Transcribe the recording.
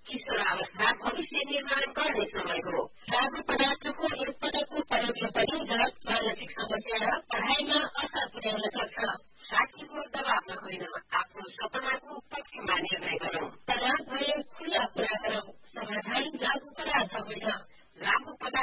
किशोरावस्था भविष्य निर्माण गर्ने समय हो। लागू पदार्थको एकपटकको प्रयोगले पनि गलत मानसिक समस्या र पढ़ाइमा असर पुर्याउन सक्छ। साथीको दबावमा होइन, आफ्नो सपनाको पक्षमा निर्णय गरौं।